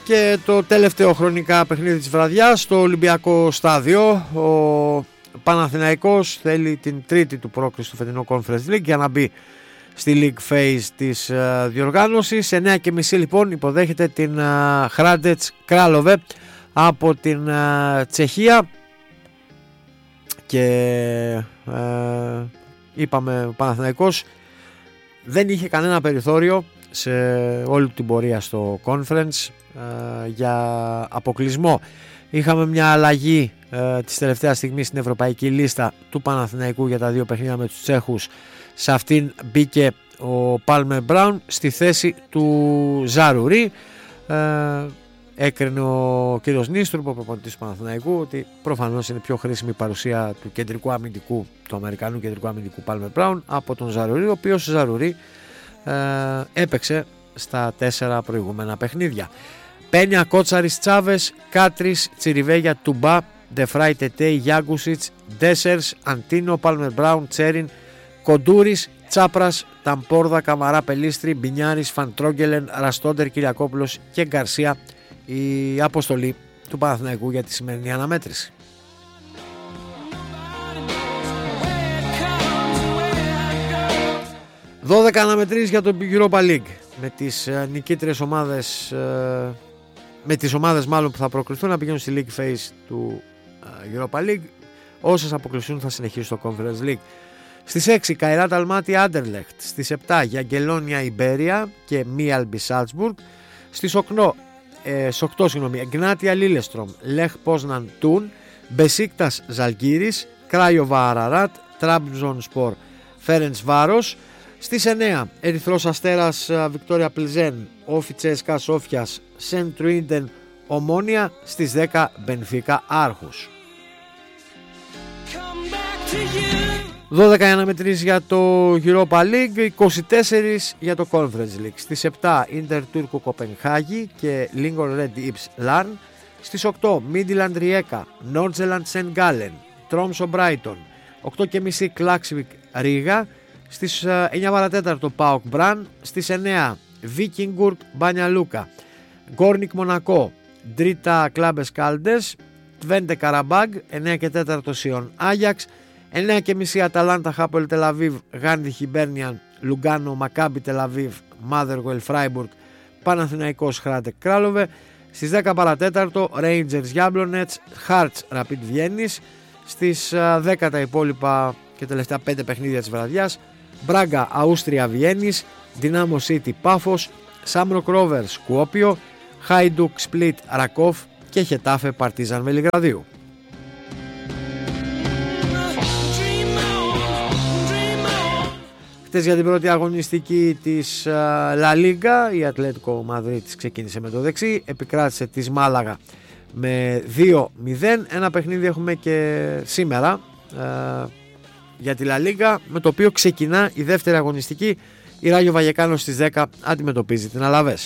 Και το τελευταίο χρονικά παιχνίδι της βραδιάς στο Ολυμπιακό Στάδιο. Ο Παναθηναϊκός θέλει την τρίτη του πρόκριση του φετινό Conference League για να μπει στη League Phase της διοργάνωσης. 9.30 λοιπόν υποδέχεται την Hrádec Králové από την Τσεχία. Και είπαμε, ο Παναθηναϊκός δεν είχε κανένα περιθώριο σε όλη την πορεία στο Conference για αποκλεισμό. Είχαμε μια αλλαγή της τελευταίας στιγμής στην ευρωπαϊκή λίστα του Παναθηναϊκού για τα δύο παιχνίδια με τους Τσέχους. Σε αυτήν μπήκε ο Palmer Brown στη θέση του Ζαρουρί. Έκρινε ο κύριος Νίστρουπ, ο προπονητής του Παναθηναϊκού, ότι προφανώς είναι πιο χρήσιμη η παρουσία του κεντρικού αμυντικού, του Αμερικανού κεντρικού αμυντικού Palmer Brown από τον Ζαρουρί, ο οποίος Ζαρουρί έπαιξε στα 4 προηγούμενα παιχνίδια. Πένια, Κότσαρης, Τσάβες, Κάτρις, Τσιριβέγια, Τουμπά, Ντεφράι, Τετέι, Γιάγκουσιτς, Ντέσερς, Αντίνο, Palmer Brown, Τσέριν, Κοντούρης, Τσάπρας, Ταμπόρδα, Καμαρά, Πελίστρη, Μπινιάρης, Φαντρόγγελεν, Ραστόντερ, Κυριακόπουλος και Γκαρσία η αποστολή του Παναθηναϊκού για τη σημερινή αναμέτρηση. «12 αναμετρήσεις για το Europa League» με τις νικήτριες ομάδες, με τις ομάδες μάλλον που θα προκριθούν να πηγαίνουν στη League Phase του Europa League. Όσες αποκλειστούν θα συνεχίσουν στο Conference League. Στις 6 Καϊράτ Αλμάτι Άντερλεχτ, στις 7 Γιαγκελόνια Ιμπέρια και Μίαλμπι Σάλτσμπουργκ, στις 8 Εγνάτια Λίλεστρομ, Λεχ Πόσναν Τούν, Μπεσίκτας Ζαλγκύρης, Κράγιοβα Αραράτ, Τραμπζον Σπορ Φέρενς Βάρος. Στις 9 Ερυθρός Αστέρας Βικτόρια Πλιζέν, Όφι Τσέσκα Σόφιας, Σεν Τρουίντεν Ομόνια. Στις 10 Μπενφίκα Άρχους. 12 αναμετρήσεις για το Europa League, 24 για το Conference League. Στις 7 Ίντερ Τούρκου Κοπενχάγη και Lincoln Red Ips Larn. Στις 8 Midland Rijeka, Νόρτζελαντ Σεν Γκάλεν, Τρόμσο Μπράιτον. 8.30 Κλάξβικ Ρίγα. Στις 9 παρατέταρτο Πάοκ Μπραν. Στις 9 Βίκινγκουργκ Μπάνια Λούκα, Γκόρνικ Μονακό, Ντρίτα Κλάμπες Κάλντες, Τβέντε Καραμπάγκ. 9 και 4 Σιον Άγιαξ. 9.30 Αταλάντα Χάπολ Τελαβίβ, Γάνδη Χιμπέρνιαν, Λουγκάνο Μακάμπι Τελαβίβ, Μάδεργουελ Φράιμπουργκ, Παναθηναϊκός Hrádec Králové. Στις 10 παρατέταρτο Rangers Γιάμπλονετς, Χάρτς Ραπίτ Βιέννης. Στις 10 τα υπόλοιπα και τελευταία 5 παιχνίδια της βραδιάς: Μπράγκα Αούστρια Βιέννης, Δυνάμο Σίτι Πάφος, Σάμροκ Ρόβερς Κουόπιο, Χάιντουκ Σπλίτ Ρακόφ και Χετάφε Παρτίζαν Βελιγραδίου. Χτες για την πρώτη αγωνιστική της La Liga η Ατλέτικο Μαδρίτης ξεκίνησε με το δεξί, επικράτησε της Μάλαγα με 2-0. Ένα παιχνίδι έχουμε και σήμερα για τη La Liga, με το οποίο ξεκινά η δεύτερη αγωνιστική. Η Ράγιο Βαγεκάνο στις 10 αντιμετωπίζει την Αλαβές.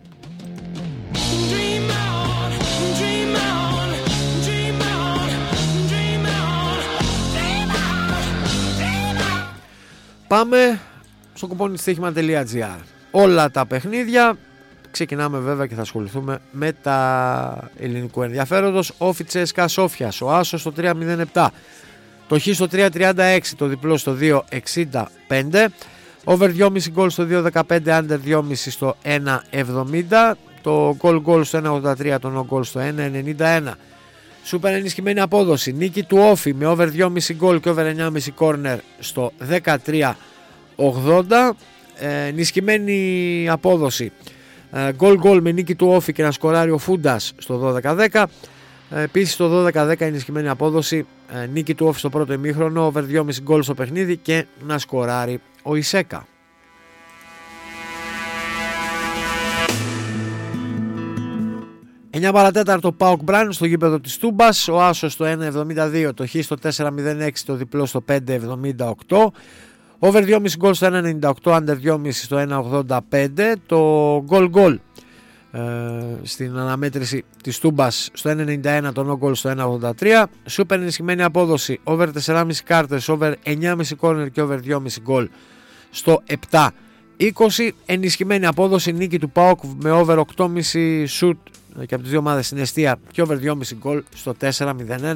Πάμε στο κουπόνι στοίχημα.gr. Όλα τα παιχνίδια. Ξεκινάμε βέβαια και θα ασχοληθούμε με τα ελληνικού ενδιαφέροντος. Όφι Τσέσκα Σόφιας, ο Άσος στο 3.07, το Χ στο 3.36, το διπλό στο 2.65, over 2.5 γκολ στο 2.15, under 2.5 στο 1.70, το goal στο 1.83, το no goal στο 1.91. Σούπερ ενισχυμένη απόδοση, νίκη του Όφι με over 2.5 γκολ και over 9.5 corner στο 13.80. Ενισχυμένη απόδοση, goal με νίκη του Όφι και να σκοράρει ο Φούντας στο 12.10. Επίσης στο 12.10 ενισχυμένη απόδοση, νίκη του Όφι στο πρώτο ημίχρονο, over 2.5 γκολ στο παιχνίδι και να σκοράρει ο Ισέκα. «9 παρατέταρτο Πάοκ Μπραν στο γήπεδο της Τούμπας, ο Άσος στο 1.72, το Χ στο 4.06, το διπλό στο 5.78, over 2.5 γκολ στο 1.98, under 2.5 στο 1.85, το goal στην αναμέτρηση της Τούμπας στο 1.91, το no goal στο 1.83. Σούπερ ενισχυμένη απόδοση, over 4.5 κάρτες, over 9.5 corner και over 2.5 γκολ στο 7.20. Ενισχυμένη απόδοση, νίκη του ΠΑΟΚ με over 8.5 shoot και από τις δύο ομάδες στην εστία και over 2,5 γκολ στο 4-0-1.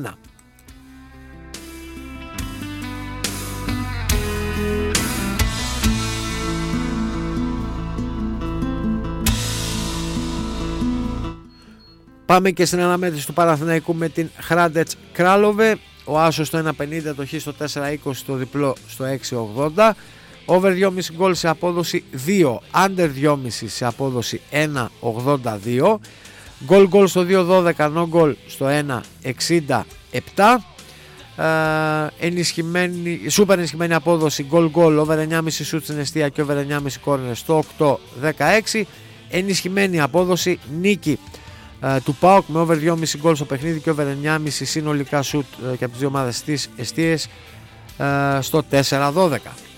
Πάμε και στην αναμέτρηση του Παναθηναϊκού με την Hrádec Králové. Ο άσος στο 1,50, το χ στο 4,20, το διπλό στο 6,80. Over 2,5 γκολ σε απόδοση 2, under 2,5 σε απόδοση 1,82. Γκολ στο 2,12, no goal στο 1,67. Σούπερ ενισχυμένη απόδοση γκολ over 9,5 σουτ στην εστία και over 9,5 κόρνερ στο 8,16. Ενισχυμένη απόδοση νίκη του ΠΑΟΚ με over 2,5 γκολ στο παιχνίδι και over 9,5 συνολικά σουτ και από τις δύο ομάδες στις εστίες στο 4,12.